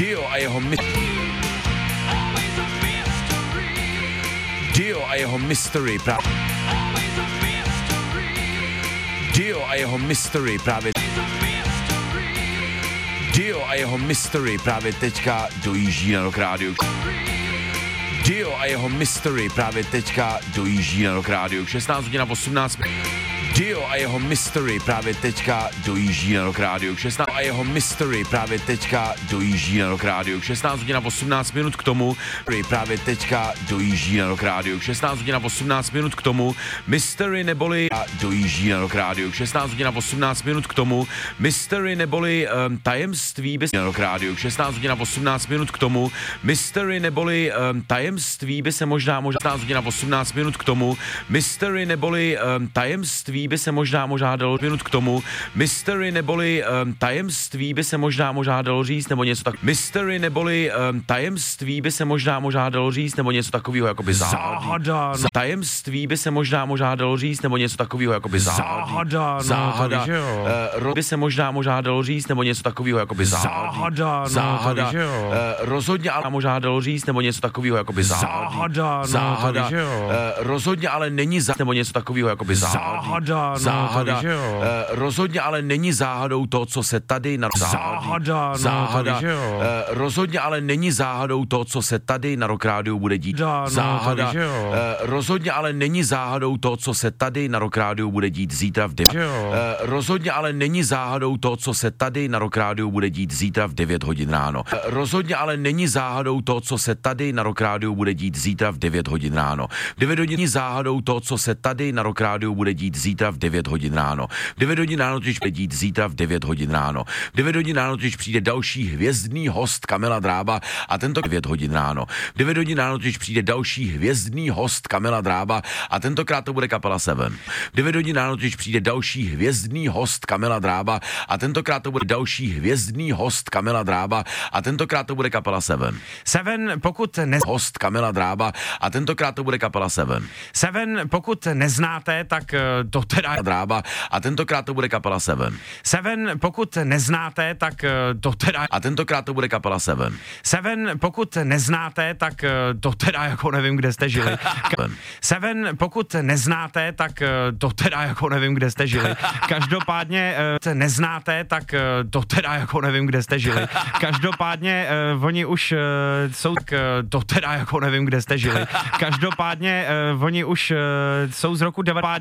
Dio a jeho Dio a jeho mystery Dio a jeho mystery právě Dio a jeho mystery právě teďka dojíždí na Rock Radio. Dio a jeho mystery právě teďka dojíždí na Rock Radio. 16 hodin a 18. Dio a jeho mystery právě teďka dojíždí na Rock Radio. 16 a jeho mystery právě teďka dojíždí na Rock Radio. 16 hodin a 18 minut k tomu právě teďka dojíždí na Rock Radio. 16 hodin a 18 minut k tomu mystery neboli dojíždí na Rock Radio. 16 hodin a 18 minut k tomu mystery neboli tajemství by na Rock Radio. 16 hodin a 18 minut k tomu mystery neboli tajemství by se možná 16 hodin a 18 minut k tomu mystery neboli tajemství by se možná dalo minut k tomu mystery neboli tajemství by se možná dalo říct nebo něco tak mystery neboli tajemství by se možná dalo říct nebo něco takového jakoby záhada tajemství by se možná dalo říct nebo něco takového jakoby záhada by se možná dalo říct nebo něco takového jakoby záhada rozhodně ale možná dalo říct nebo něco takového jakoby záhada rozhodně ale není nebo něco takového jakoby záhada rozhodně ale není záhadou to, co se tady na záhada rozhodně ale není záhadou to, co se tady na Rock Radio bude dít. Záhada rozhodně ale není záhadou to, co se tady na Rock Radio bude dít zítra v 9. Rozhodně ale není záhadou to, co se tady na Rock Radio bude dít zítra v 9 hodin ráno. Rozhodně ale není záhadou to, co se tady na Rock Radio bude dít zítra v 9 hodin ráno. 9 hodin není záhadou to, co se tady na Rock Radio bude dít zítra v 9 hodin ráno. 9 hodin ráno totiž bude dít zítra v 9 hodin ráno. 9 hodin ráno totiž přijde další hvězdný host Kamila Drába a tento 9 hodin ráno. 9 hodin ráno totiž přijde další hvězdný host Kamila Drába a tentokrát to bude kapela Seven. 9 hodin ráno totiž přijde další hvězdný host Kamila Drába a tentokrát to bude další hvězdný host Kamila Drába a tentokrát to bude kapela Seven. Seven, pokud host Kamila Drába a tentokrát to bude kapela Seven. Seven, pokud neznáte, tak to teda Drába a tentokrát to bude kapela Seven. Seven, pokud neznáte, tak to teda a tentokrát to bude kapela Seven. Seven, pokud neznáte, tak to teda jako nevím, kde jste žili. Seven, pokud neznáte, tak to teda jako nevím, kde jste žili. Každopádně neznáte, tak to teda jako nevím, kde jste žili. Každopádně oni už jsou to teda jako nevím, kde jste žili. Každopádně oni už jsou z roku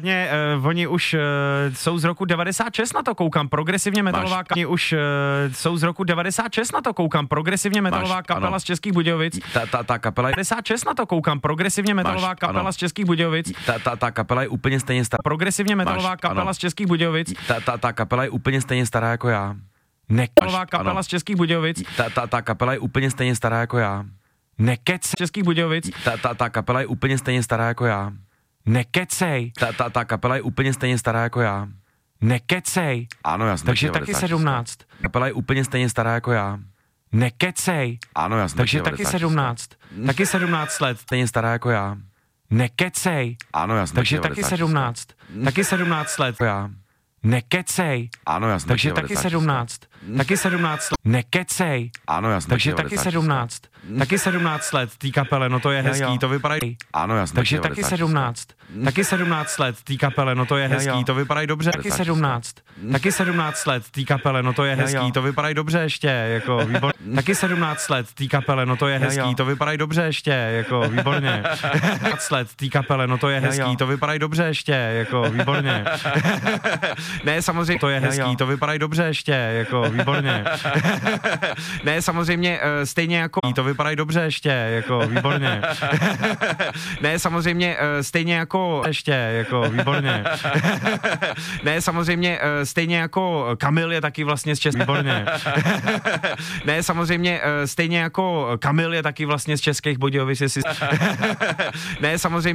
96 na to koukám, progresivně metalová oni už jsou z roku 96 na to koukám, progresivně metalová kapela z Českých Budějovic. Ta kapela je 96 na to koukám, progresivně metalová kapela z Českých Budějovic. Ta kapela je úplně stejně stará. Progresivně metalová kapela z Českých Budějovic. Ta kapela je úplně stejně stará jako já. Metalová kapela z Českých Budějovic. Ta kapela je úplně stejně stará jako já. Nekec Českých Budějovic. Ta kapela je úplně stejně stará jako já. Nekecej. Ta kapela je úplně stejně stará jako já. Nekecej. Ano, jasně. Takže taky 17. Kapela je úplně stejně stará jako já. Nekecej. Ano, jasně. Takže taky 17. Taky 17 let. Stejně stará jako já. Nekecej. Ano, jasně. Takže taky 17. Taky 17 let. Já. Nekecej. Ano, jasně. Takže taky 17. Taky 17 let. Nekecej. Ano, jasně. Takže taky 17. Taky 17 let tý kapele, no to je hezký, to vypadá. Ano, jasně. Takže taky 17. Taky 17 let tý kapele, no to je hezký, to vypadá dobře. Taky 17. Taky 17 let tý kapele, no to je hezký, to vypadá dobře ještě, jako výborně. Taky 17 let tý kapele, no to je hezký, to vypadá dobře ještě, jako výborně. 17 let tý kapele, no to je hezký, to vypadá dobře ještě, jako výborně. Ne, samozřejmě to je hezký, to vypadá dobře ještě, jako výborně. Ne, samozřejmě stejně jako to vypadá dobře ještě, jako výborně. Ne, samozřejmě stejně jako ještě, jako výborně. Ne, samozřejmě stejně jako Kamil je taky vlastně z České, výborně. Ne, samozřejmě stejně jako Kamil je taky vlastně z Českých Budějovic, jestli... Ne, samozřejmě